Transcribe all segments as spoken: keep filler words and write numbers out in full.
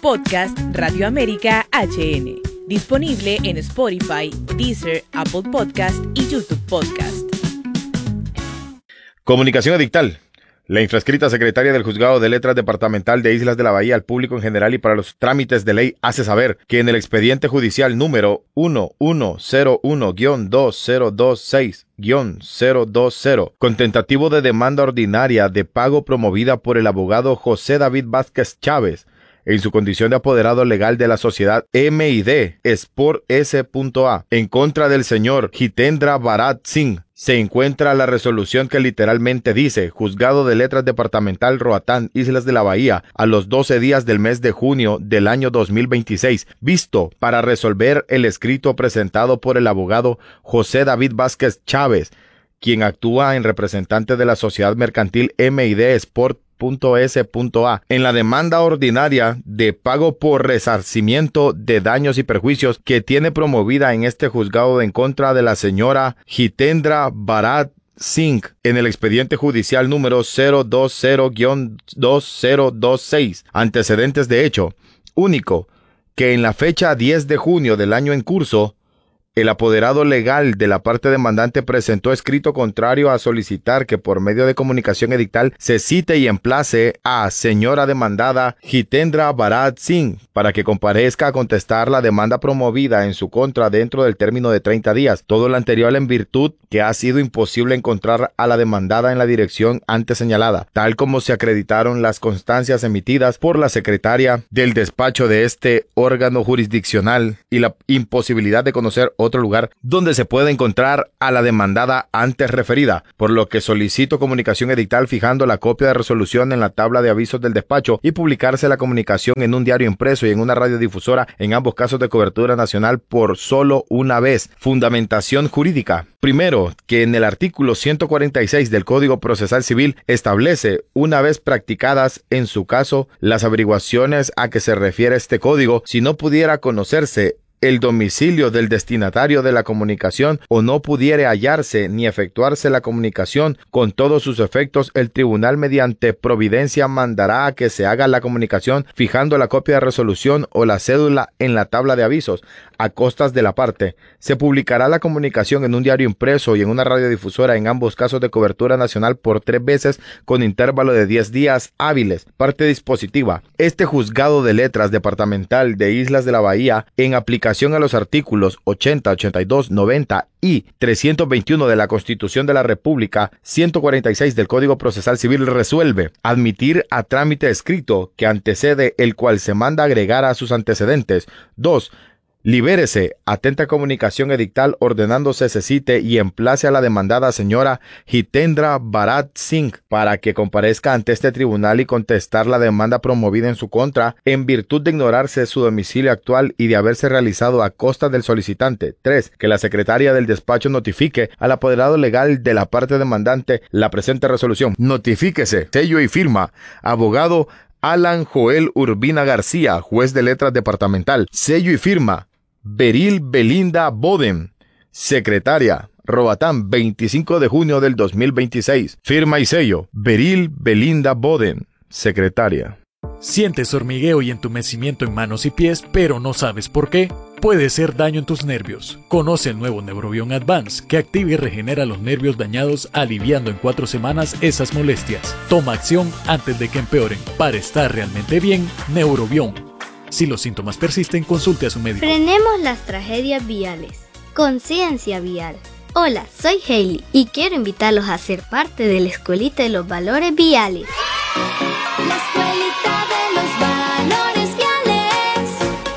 Podcast Radio América H N. Disponible en Spotify, Deezer, Apple Podcast y YouTube Podcast. Comunicación edictal. La infrascrita secretaria del Juzgado de Letras Departamental de Islas de la Bahía al público en general y para los trámites de ley hace saber que en el expediente judicial número uno uno cero uno guión dos cero dos seis guión cero dos cero, con tentativo de demanda ordinaria de pago promovida por el abogado José David Vázquez Chávez, en su condición de apoderado legal de la sociedad M y D Sport S A, en contra del señor Jitendra Bharat Singh, se encuentra la resolución que literalmente dice: Juzgado de Letras Departamental Roatán, Islas de la Bahía, a los doce días del mes de junio del año dos mil veintiséis, visto para resolver el escrito presentado por el abogado José David Vázquez Chávez, quien actúa en representante de la sociedad mercantil M y D Sport S A, en la demanda ordinaria de pago por resarcimiento de daños y perjuicios que tiene promovida en este juzgado en contra de la señora Jitendra Bharat Singh en el expediente judicial número cero dos cero guión dos cero dos seis. Antecedentes de hecho. Único, que en la fecha diez de junio del año en curso, el apoderado legal de la parte demandante presentó escrito contrario a solicitar que por medio de comunicación edictal se cite y emplace a señora demandada Jitendra Bharat Singh para que comparezca a contestar la demanda promovida en su contra dentro del término de treinta días. Todo lo anterior en virtud que ha sido imposible encontrar a la demandada en la dirección antes señalada, tal como se acreditaron las constancias emitidas por la secretaria del despacho de este órgano jurisdiccional y la imposibilidad de conocer otro lugar donde se pueda encontrar a la demandada antes referida, por lo que solicito comunicación edictal fijando la copia de resolución en la tabla de avisos del despacho y publicarse la comunicación en un diario impreso y en una radiodifusora, en ambos casos de cobertura nacional, por solo una vez. Fundamentación jurídica. Primero, que en el artículo ciento cuarenta y seis del Código Procesal Civil establece, una vez practicadas en su caso las averiguaciones a que se refiere este código, si no pudiera conocerse el domicilio del destinatario de la comunicación o no pudiere hallarse ni efectuarse la comunicación con todos sus efectos, el tribunal mediante providencia mandará a que se haga la comunicación fijando la copia de resolución o la cédula en la tabla de avisos a costas de la parte. Se publicará la comunicación en un diario impreso y en una radiodifusora, en ambos casos de cobertura nacional, por tres veces con intervalo de diez días hábiles. Parte dispositiva. Este juzgado de letras departamental de Islas de la Bahía, en aplicación a los artículos ochenta, ochenta y dos, noventa y trescientos veintiuno de la Constitución de la República, ciento cuarenta y seis del Código Procesal Civil, resuelve admitir a trámite escrito que antecede el cual se manda agregar a sus antecedentes. dos. Libérese atenta comunicación edictal ordenándose se cite y emplace a la demandada señora Jitendra Bharat Singh para que comparezca ante este tribunal y contestar la demanda promovida en su contra en virtud de ignorarse su domicilio actual y de haberse realizado a costa del solicitante. tres. Que la secretaria del despacho notifique al apoderado legal de la parte demandante la presente resolución. Notifíquese, sello y firma, abogado Alan Joel Urbina García, juez de letras departamental. Sello y firma, Beril Belinda Boden, secretaria, Roatán, veinticinco de junio del dos mil veintiséis. Firma y sello, Beril Belinda Boden, secretaria. ¿Sientes hormigueo y entumecimiento en manos y pies, pero no sabes por qué? Puede ser daño en tus nervios. Conoce el nuevo Neurobion Advance, que activa y regenera los nervios dañados, aliviando en cuatro semanas esas molestias. Toma acción antes de que empeoren. Para estar realmente bien, Neurobion. Si los síntomas persisten, consulte a su médico. Frenemos las tragedias viales. Conciencia vial. Hola, soy Hailey y quiero invitarlos a ser parte de la Escuelita de los Valores Viales. La Escuelita de los Valores Viales.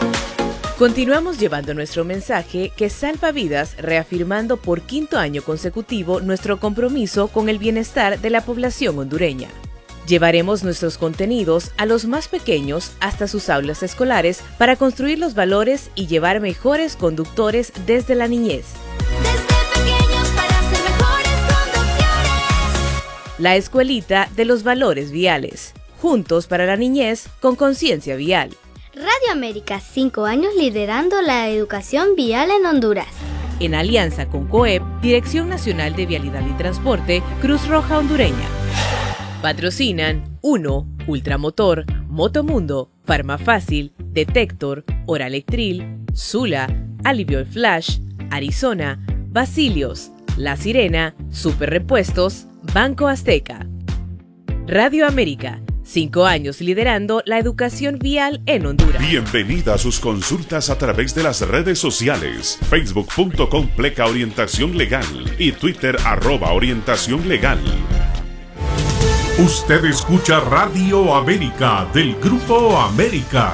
Continuamos llevando nuestro mensaje que salva vidas, reafirmando por quinto año consecutivo nuestro compromiso con el bienestar de la población hondureña. Llevaremos nuestros contenidos a los más pequeños hasta sus aulas escolares para construir los valores y llevar mejores conductores desde la niñez. Desde pequeños para ser mejores conductores. La Escuelita de los Valores Viales. Juntos para la niñez con conciencia vial. Radio América, cinco años liderando la educación vial en Honduras. En alianza con COEP, Dirección Nacional de Vialidad y Transporte, Cruz Roja Hondureña. Patrocinan uno, Ultramotor, Motomundo, Farmafácil, Detector, Oralectril, Sula, Alivio Flash, Arizona, Basilios, La Sirena, Super Repuestos, Banco Azteca. Radio América, cinco años liderando la educación vial en Honduras. Bienvenida a sus consultas a través de las redes sociales, facebook punto com pleca orientación legal y Twitter arroba orientación legal. Usted escucha Radio América del Grupo América.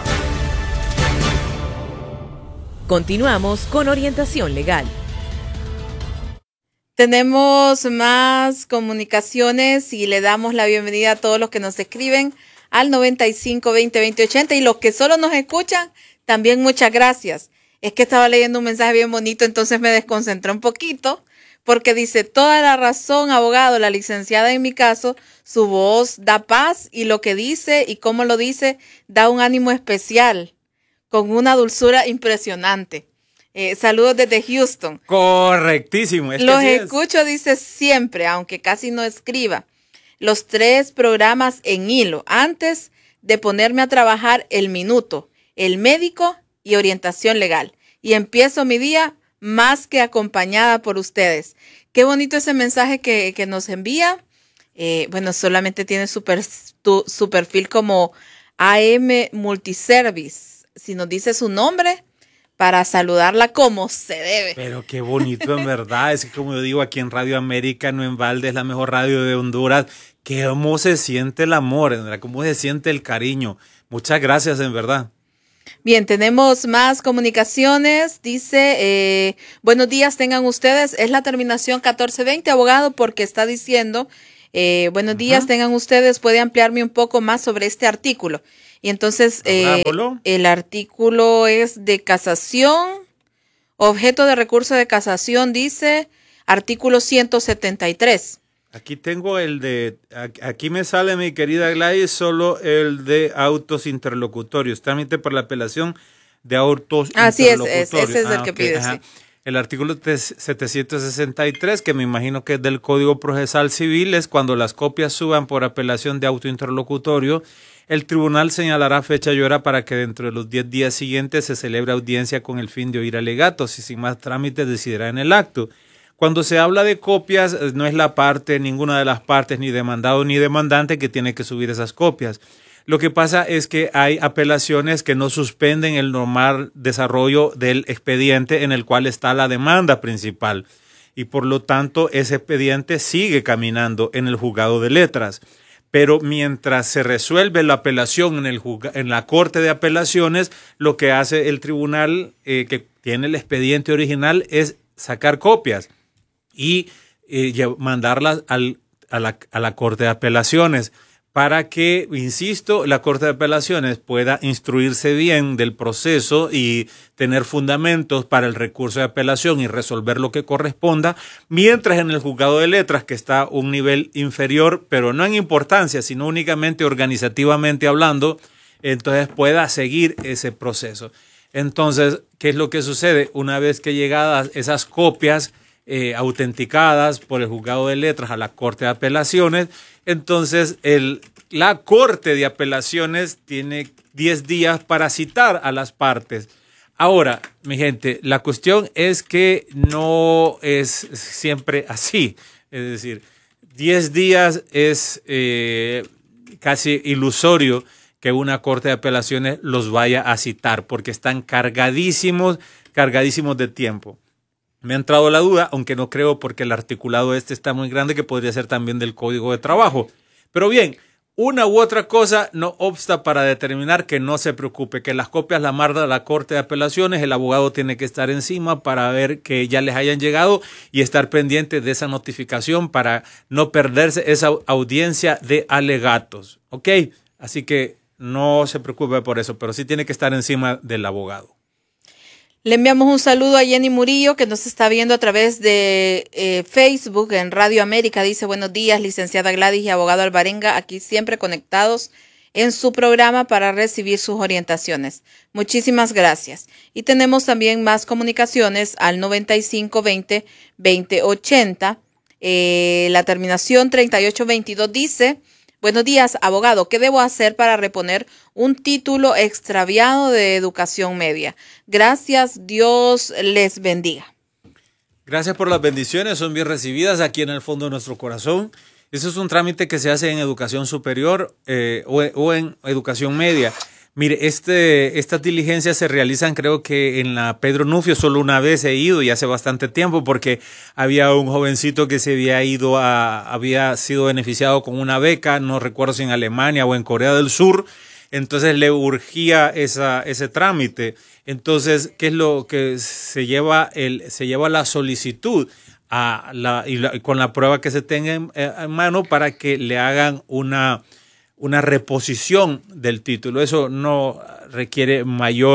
Continuamos con orientación legal. Tenemos más comunicaciones y le damos la bienvenida a todos los que nos escriben al noventa y cinco veinte veinte ochenta y los que solo nos escuchan, también muchas gracias. Es que estaba leyendo un mensaje bien bonito, entonces me desconcentré un poquito porque dice, toda la razón, abogado, la licenciada en mi caso, su voz da paz y lo que dice y cómo lo dice da un ánimo especial, con una dulzura impresionante. Eh, saludos desde Houston. Correctísimo. Es que Los así es. escucho, dice siempre, aunque casi no escriba, los tres programas en hilo, antes de ponerme a trabajar el minuto, el médico y orientación legal. Y empiezo mi día más que acompañada por ustedes. Qué bonito ese mensaje que, que nos envía. Eh, bueno, solamente tiene su, per, tu, su perfil como A M Multiservice. Si nos dice su nombre, para saludarla como se debe. Pero qué bonito, en verdad. Es que como yo digo, aquí en Radio América, no en balde, es la mejor radio de Honduras. Cómo se siente el amor, en verdad, cómo se siente el cariño. Muchas gracias, en verdad. Bien, tenemos más comunicaciones. Dice, eh, buenos días tengan ustedes. Es la terminación catorce veinte, abogado, porque está diciendo, eh, buenos días uh-huh. tengan ustedes. ¿Puede ampliarme un poco más sobre este artículo? Y entonces eh, el artículo es de casación, objeto de recurso de casación, dice artículo ciento setenta y tres. Aquí tengo el de, aquí me sale, mi querida Gladys, solo el de autos interlocutorios, trámite por la apelación de autos Así interlocutorios. Así es, ese es el ah, que okay, pide, ajá. sí. El artículo setecientos sesenta y tres, que me imagino que es del Código Procesal Civil, es cuando las copias suban por apelación de auto interlocutorio, el tribunal señalará fecha y hora para que dentro de los diez días siguientes se celebre audiencia con el fin de oír alegatos y sin más trámites decidirá en el acto. Cuando se habla de copias, no es la parte, ninguna de las partes, ni demandado ni demandante, que tiene que subir esas copias. Lo que pasa es que hay apelaciones que no suspenden el normal desarrollo del expediente en el cual está la demanda principal y por lo tanto ese expediente sigue caminando en el juzgado de letras. Pero mientras se resuelve la apelación en, el juzga, en la Corte de Apelaciones, lo que hace el tribunal eh, que tiene el expediente original es sacar copias y eh, mandarlas al, a, la, a la Corte de Apelaciones para que, insisto, la Corte de Apelaciones pueda instruirse bien del proceso y tener fundamentos para el recurso de apelación y resolver lo que corresponda, mientras en el juzgado de letras, que está a un nivel inferior, pero no en importancia, sino únicamente organizativamente hablando, entonces pueda seguir ese proceso. Entonces, ¿qué es lo que sucede? Una vez que llegadas esas copias eh, autenticadas por el juzgado de letras a la Corte de Apelaciones, entonces el, la Corte de Apelaciones tiene diez días para citar a las partes. Ahora, mi gente, la cuestión es que no es siempre así. Es decir, diez días es eh, casi ilusorio que una Corte de Apelaciones los vaya a citar, porque están cargadísimos, cargadísimos de tiempo. Me ha entrado la duda, aunque no creo porque el articulado este está muy grande, que podría ser también del Código de Trabajo. Pero bien, una u otra cosa no obsta para determinar que no se preocupe, que las copias las manda la Corte de Apelaciones, el abogado tiene que estar encima para ver que ya les hayan llegado y estar pendiente de esa notificación para no perderse esa audiencia de alegatos. ¿Ok? Así que no se preocupe por eso, pero sí tiene que estar encima del abogado. Le enviamos un saludo a Jenny Murillo, que nos está viendo a través de eh, Facebook en Radio América. Dice, buenos días, licenciada Gladys y abogado Alvarenga, aquí siempre conectados en su programa para recibir sus orientaciones. Muchísimas gracias. Y tenemos también más comunicaciones al noventa y cinco veinte veinte ochenta. Eh, la terminación treinta y ocho veintidós dice, Buenos días, abogado. ¿Qué debo hacer para reponer un título extraviado de educación media? Gracias, Dios les bendiga. Gracias por las bendiciones, son bien recibidas aquí en el fondo de nuestro corazón. Eso es un trámite que se hace en educación superior eh, o, o en educación media. Mire, este, estas diligencias se realizan, creo que en la Pedro Nufio solo una vez he ido y hace bastante tiempo, porque había un jovencito que se había ido a, había sido beneficiado con una beca, no recuerdo si en Alemania o en Corea del Sur, entonces le urgía esa, ese trámite. Entonces, ¿qué es lo que se lleva? El, se lleva la solicitud a la, y la, con la prueba que se tenga en, en mano para que le hagan una una reposición del título. Eso no requiere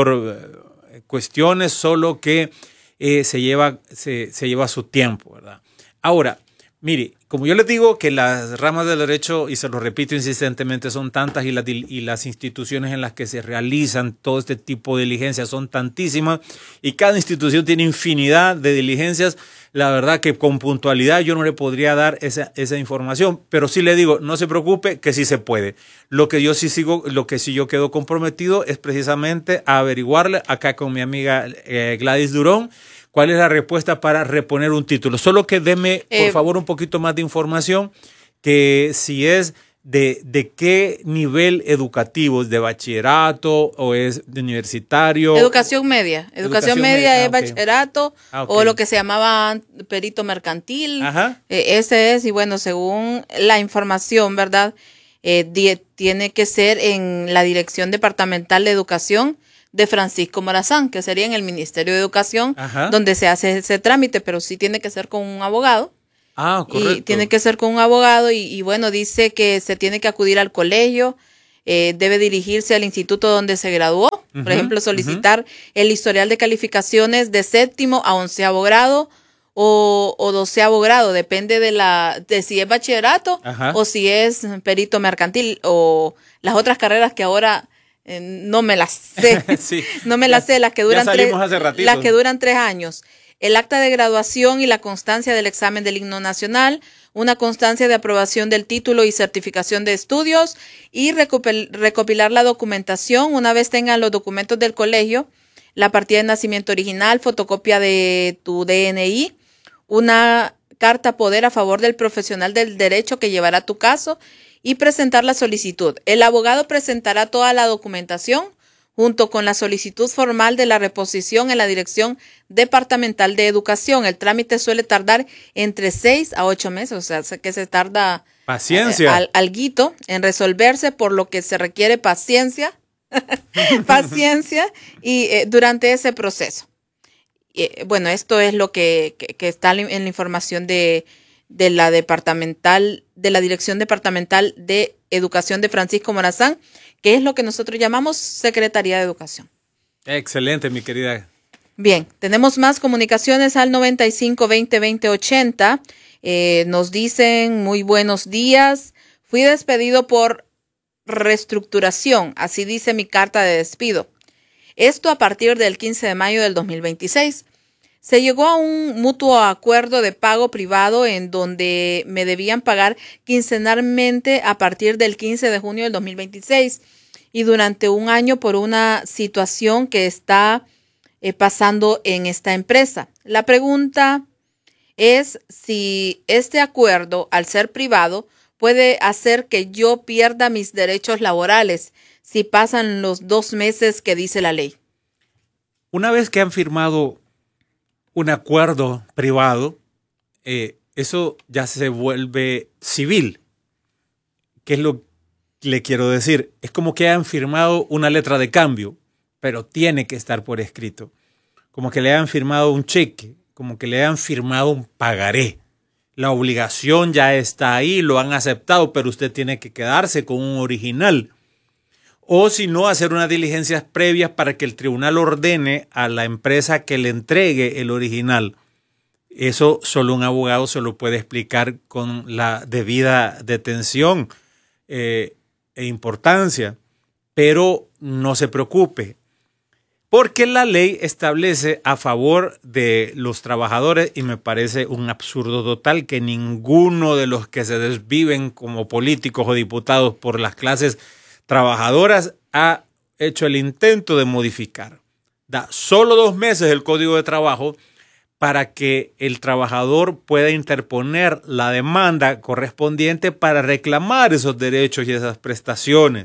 mayor eh, cuestiones, solo que eh, se lleva, se, se lleva su tiempo, ¿verdad? Ahora, mire, como yo les digo que las ramas del derecho, y se lo repito insistentemente, son tantas y las, y las instituciones en las que se realizan todo este tipo de diligencias son tantísimas y cada institución tiene infinidad de diligencias. La verdad que con puntualidad yo no le podría dar esa, esa información, pero sí le digo, no se preocupe, que sí se puede. Lo que yo sí sigo, lo que sí yo quedo comprometido es precisamente a averiguarle acá con mi amiga eh, Gladys Durón cuál es la respuesta para reponer un título. Solo que deme, por Eh, favor, un poquito más de información, que si es de, de qué nivel educativo, ¿es de bachillerato o es de universitario? Educación media. Educación, Educación media media, es ah, ok. bachillerato Ah, ok. o lo que se llamaba perito mercantil. Ajá. Eh, ese es, y bueno, según la información, ¿verdad? Eh, die- tiene que ser en la Dirección Departamental de Educación de Francisco Morazán, que sería en el Ministerio de Educación, Ajá. donde se hace ese trámite, pero sí tiene que ser con un abogado. Ah, correcto. Y tiene que ser con un abogado y, y bueno, dice que se tiene que acudir al colegio, eh, debe dirigirse al instituto donde se graduó, por Ujú, ejemplo, solicitar el historial de calificaciones de séptimo a onceavo grado o, o doceavo grado, depende de la de si es bachillerato Ajá. o si es perito mercantil o las otras carreras que ahora eh, no me las sé, Sí. no me Ya- las sé, las que ya duran tres, salimos hace ratito. las que duran tres años. El acta de graduación y la constancia del examen del himno nacional, una constancia de aprobación del título y certificación de estudios y recopil- recopilar la documentación. Una vez tengan los documentos del colegio, la partida de nacimiento original, fotocopia de tu D N I, una carta poder a favor del profesional del derecho que llevará tu caso y presentar la solicitud. El abogado presentará toda la documentación junto con la solicitud formal de la reposición en la Dirección Departamental de Educación. El trámite suele tardar entre seis a ocho meses, o sea, que se tarda Paciencia. eh, al, alguito en resolverse, por lo que se requiere paciencia, paciencia y eh, durante ese proceso. Eh, bueno, esto es lo que, que, que está en la información de, de la departamental, de la Dirección Departamental de Educación de Francisco Morazán, que es lo que nosotros llamamos Secretaría de Educación. Excelente, mi querida. Bien, tenemos más comunicaciones al noventa y cinco veinte veinte ochenta. Eh, nos dicen muy buenos días. Fui despedido por reestructuración, así dice mi carta de despido. Esto a partir del quince de mayo del dos mil veintiséis. Se llegó a un mutuo acuerdo de pago privado en donde me debían pagar quincenalmente a partir del quince de junio del dos mil veintiséis y durante un año por una situación que está eh, pasando en esta empresa. La pregunta es si este acuerdo, al ser privado, puede hacer que yo pierda mis derechos laborales si pasan los dos meses que dice la ley. Una vez que han firmado un acuerdo privado, eh, eso ya se vuelve civil. ¿Qué es lo que le quiero decir? Es como que han firmado una letra de cambio, pero tiene que estar por escrito. Como que le han firmado un cheque, como que le han firmado un pagaré. La obligación ya está ahí, lo han aceptado, pero usted tiene que quedarse con un original. O si no, hacer unas diligencias previas para que el tribunal ordene a la empresa que le entregue el original. Eso solo un abogado se lo puede explicar con la debida detención eh, e importancia. Pero no se preocupe. Porque la ley establece a favor de los trabajadores y me parece un absurdo total que ninguno de los que se desviven como políticos o diputados por las clases trabajadoras ha hecho el intento de modificar. Da solo dos meses el Código de Trabajo para que el trabajador pueda interponer la demanda correspondiente para reclamar esos derechos y esas prestaciones.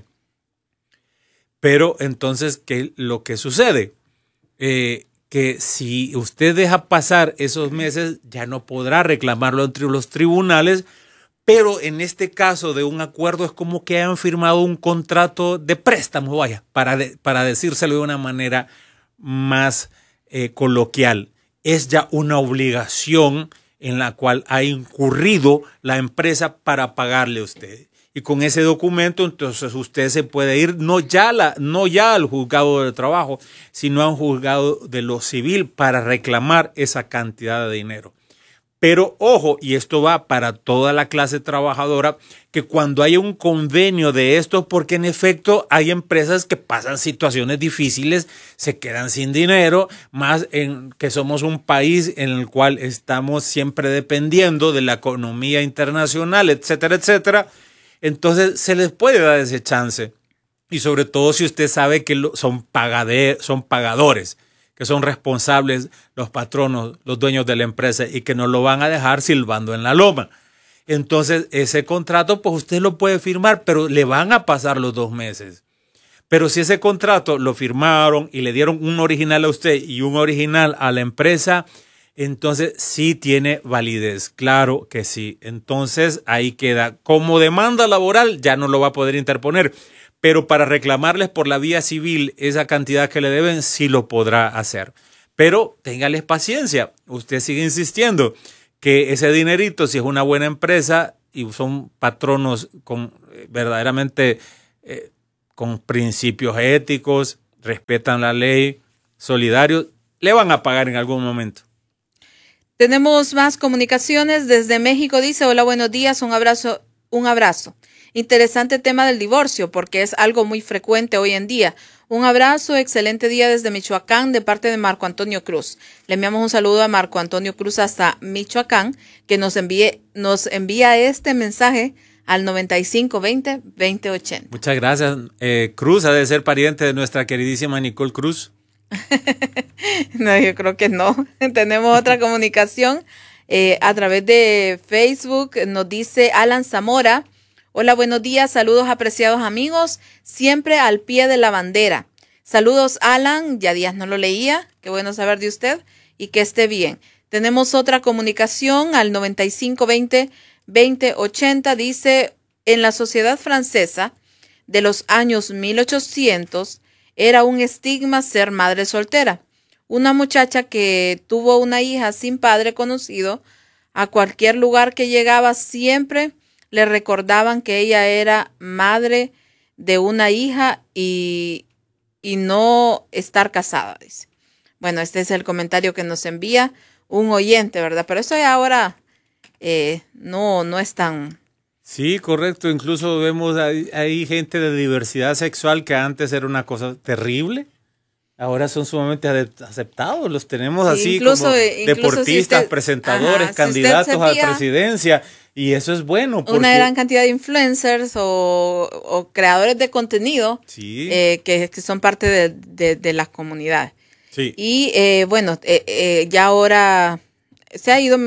Pero entonces, ¿qué lo que sucede? Eh, que si usted deja pasar esos meses, ya no podrá reclamarlo entre los tribunales, pero en este caso de un acuerdo es como que han firmado un contrato de préstamo, vaya, para, de, para decírselo de una manera más eh, coloquial. Es ya una obligación en la cual ha incurrido la empresa para pagarle a usted. Y con ese documento, entonces usted se puede ir no ya, la, no ya al juzgado de trabajo, sino a un juzgado de lo civil para reclamar esa cantidad de dinero. Pero ojo, y esto va para toda la clase trabajadora, que cuando hay un convenio de esto, porque en efecto hay empresas que pasan situaciones difíciles, se quedan sin dinero, más en que somos un país en el cual estamos siempre dependiendo de la economía internacional, etcétera, etcétera. Entonces se les puede dar ese chance. Y sobre todo si usted sabe que son, pagade, son pagadores, que son responsables los patronos, los dueños de la empresa y que no lo van a dejar silbando en la loma. Entonces ese contrato pues usted lo puede firmar, pero le van a pasar los dos meses. Pero si ese contrato lo firmaron y le dieron un original a usted y un original a la empresa, entonces sí tiene validez, claro que sí. Entonces ahí queda. Como demanda laboral ya no lo va a poder interponer, pero para reclamarles por la vía civil esa cantidad que le deben sí lo podrá hacer. Pero téngales paciencia, usted sigue insistiendo que ese dinerito, si es una buena empresa y son patronos con verdaderamente eh, con principios éticos, respetan la ley, solidarios, le van a pagar en algún momento. Tenemos más comunicaciones desde México. Dice, hola, buenos días, un abrazo, un abrazo. Interesante tema del divorcio porque es algo muy frecuente hoy en día. Un abrazo, excelente día desde Michoacán de parte de Marco Antonio Cruz. Le enviamos un saludo a Marco Antonio Cruz hasta Michoacán, que nos envíe, nos envía este mensaje al noventa y cinco veinte veinte ochenta. Muchas gracias. Eh, Cruz ha de ser pariente de nuestra queridísima Nicole Cruz. No, yo creo que no. Tenemos otra comunicación eh, a través de Facebook. Nos dice Alan Zamora. Hola, buenos días. Saludos, apreciados amigos. Siempre al pie de la bandera. Saludos, Alan. Ya días no lo leía. Qué bueno saber de usted y que esté bien. Tenemos otra comunicación al noventa y cinco veinte veinte ochenta. Dice, en la sociedad francesa de los años mil ochocientos era un estigma ser madre soltera. Una muchacha que tuvo una hija sin padre conocido, a cualquier lugar que llegaba siempre le recordaban que ella era madre de una hija y, y no estar casada, dice. Bueno, este es el comentario que nos envía un oyente, ¿verdad? Pero eso ya ahora eh, no, no es tan... Sí, correcto. Incluso vemos ahí, ahí gente de diversidad sexual que antes era una cosa terrible. Ahora son sumamente aceptados. Los tenemos así sí, incluso, como incluso deportistas, si usted, presentadores, ajá, candidatos si a la presidencia. Y eso es bueno. Porque... Una gran cantidad de influencers o, o creadores de contenido sí. eh, que, que son parte de, de, de las comunidades. Sí. Y eh, bueno, eh, eh, ya ahora se ha ido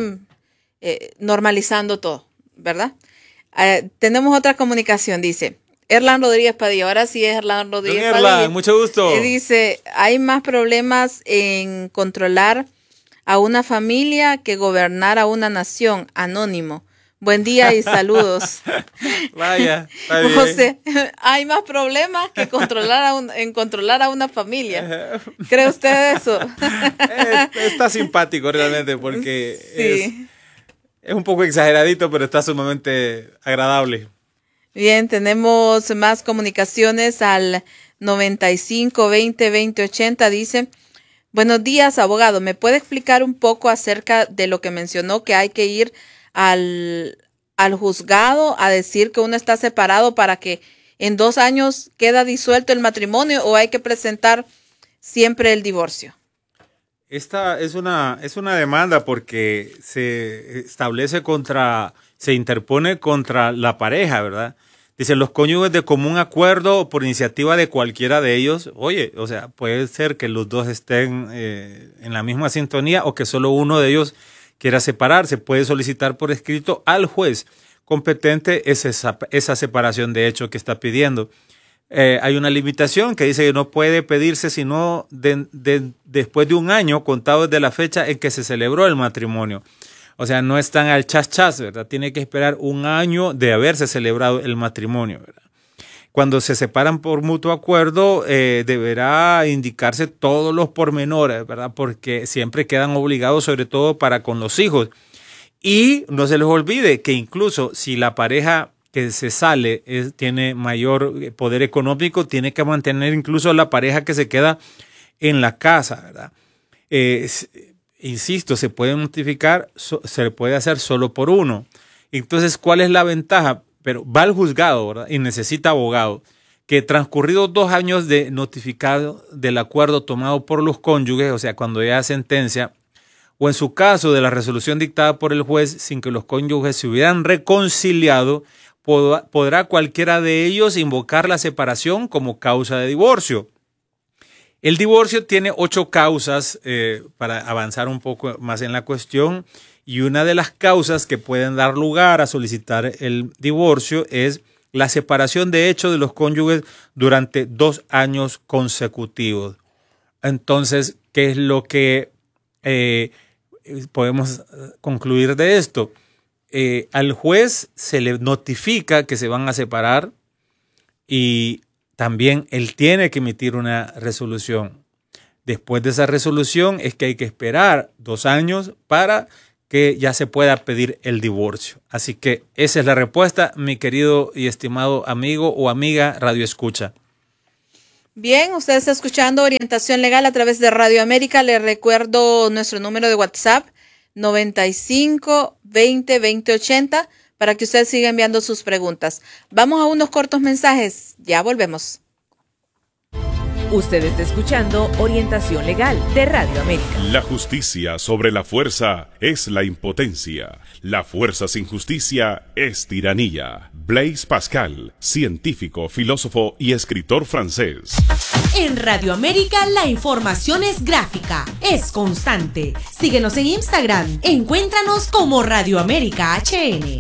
eh, normalizando todo, ¿verdad? Uh, tenemos otra comunicación, dice Erlan Rodríguez Padilla. Ahora sí es Erlan Rodríguez Don Erlan, Padilla. Mucho gusto. Eh, dice, hay más problemas en controlar a una familia que gobernar a una nación. Anónimo. Buen día y saludos. Vaya, está bien. O sea, hay más problemas que controlar a un, en controlar a una familia. ¿Cree usted eso? eh, está simpático realmente porque sí. es... Es un poco exageradito, pero está sumamente agradable. Bien, tenemos más comunicaciones al noventa y cinco veinte veinte ochenta. Dice, buenos días, abogado. ¿Me puede explicar un poco acerca de lo que mencionó que hay que ir al, al juzgado a decir que uno está separado para que en dos años queda disuelto el matrimonio o hay que presentar siempre el divorcio. Esta es una, es una demanda porque se establece contra, se interpone contra la pareja, ¿verdad? Dice, los cónyuges de común acuerdo o por iniciativa de cualquiera de ellos, oye, o sea, puede ser que los dos estén eh, en la misma sintonía o que solo uno de ellos quiera separarse. Puede solicitar por escrito al juez competente esa, esa separación de hecho que está pidiendo. Eh, hay una limitación que dice que no puede pedirse sino de, de, después de un año contado desde la fecha en que se celebró el matrimonio. O sea, no están al chas chas, ¿verdad? Tiene que esperar un año de haberse celebrado el matrimonio, ¿verdad? Cuando se separan por mutuo acuerdo, eh, deberá indicarse todos los pormenores, ¿verdad? Porque siempre quedan obligados, sobre todo para con los hijos. Y no se les olvide que incluso si la pareja que se sale es, tiene mayor poder económico, tiene que mantener incluso la pareja que se queda en la casa, ¿verdad? Eh, Insisto, se puede notificar, se puede hacer solo por uno. Entonces, ¿cuál es la ventaja? Pero va al juzgado, ¿verdad? Y necesita abogado. Que transcurridos dos años de notificado del acuerdo tomado por los cónyuges, o sea, cuando ya sentencia, o en su caso de la resolución dictada por el juez sin que los cónyuges se hubieran reconciliado, pod- podrá cualquiera de ellos invocar la separación como causa de divorcio. El divorcio tiene ocho causas eh, para avanzar un poco más en la cuestión, y una de las causas que pueden dar lugar a solicitar el divorcio es la separación de hecho de los cónyuges durante dos años consecutivos. Entonces, ¿qué es lo que eh, podemos concluir de esto? Eh, al juez se le notifica que se van a separar y también él tiene que emitir una resolución. Después de esa resolución es que hay que esperar dos años para que ya se pueda pedir el divorcio. Así que esa es la respuesta, mi querido y estimado amigo o amiga Radio Escucha. Bien, usted está escuchando Orientación Legal a través de Radio América. Le recuerdo nuestro número de WhatsApp, noventa y cinco, veinte, veinte, ochenta, para que usted siga enviando sus preguntas. Vamos a unos cortos mensajes. Ya volvemos. Usted está escuchando Orientación Legal de Radio América. La justicia sobre la fuerza es la impotencia. La fuerza sin justicia es tiranía. Blaise Pascal, científico, filósofo y escritor francés. En Radio América la información es gráfica, es constante. Síguenos en Instagram. Encuéntranos como Radio América H N.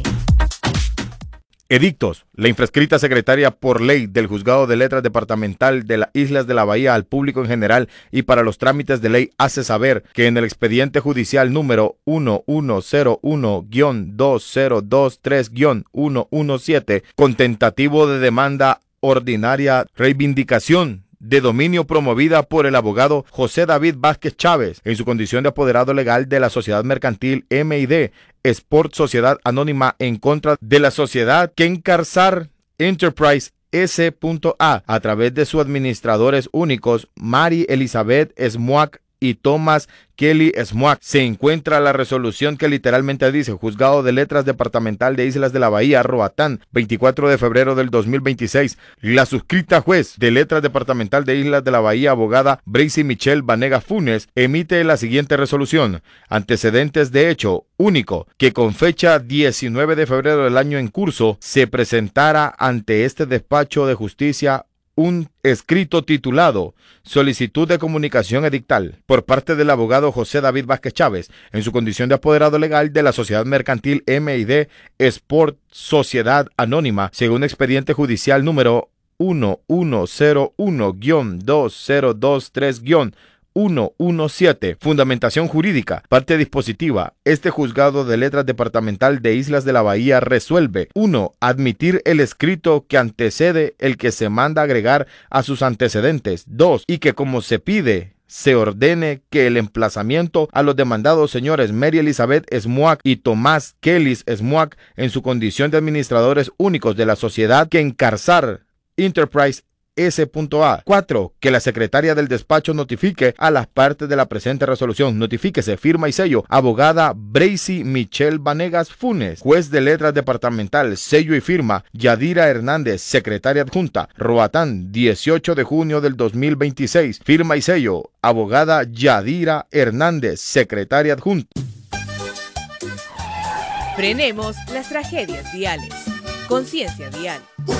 Edictos. La infrascrita secretaria por ley del Juzgado de Letras Departamental de las Islas de la Bahía al público en general y para los trámites de ley hace saber que en el expediente judicial número uno uno cero uno guión dos cero dos tres guión uno uno siete, con tentativo de demanda ordinaria reivindicación de dominio promovida por el abogado José David Vázquez Chávez en su condición de apoderado legal de la sociedad mercantil M y D Sport Sociedad Anónima en contra de la sociedad Kenkarsar Enterprise S A a través de sus administradores únicos Mari Elizabeth Smuak y Thomas Kelly Smuak. Se encuentra la resolución que literalmente dice Juzgado de Letras Departamental de Islas de la Bahía, Roatán, veinticuatro de febrero del dos mil veintiséis. La suscrita juez de Letras Departamental de Islas de la Bahía, abogada Bracy Michelle Vanega Funes, emite la siguiente resolución. Antecedentes de hecho único, que con fecha diecinueve de febrero del año en curso, se presentara ante este despacho de justicia un escrito titulado Solicitud de comunicación edictal por parte del abogado José David Vázquez Chávez en su condición de apoderado legal de la sociedad mercantil M y D Sport Sociedad Anónima, según expediente judicial número uno uno cero uno guión dos cero dos tres guión uno uno siete. Fundamentación jurídica. Parte dispositiva. Este Juzgado de Letras Departamental de Islas de la Bahía resuelve. uno. Admitir el escrito que antecede el que se manda agregar a sus antecedentes. dos. Y que como se pide, se ordene que el emplazamiento a los demandados señores Mary Elizabeth Smuak y Tomás Kelly Smuak en su condición de administradores únicos de la sociedad Kenkarsar Enterprise S A. cuatro. Que la secretaria del despacho notifique a las partes de la presente resolución. Notifíquese, firma y sello, abogada Bracy Michelle Vanegas Funes. Juez de letras departamental, sello y firma, Yadira Hernández, secretaria adjunta, Roatán, dieciocho de junio del dos mil veintiséis. Firma y sello, abogada Yadira Hernández, secretaria adjunta. Frenemos las tragedias viales. Conciencia vial.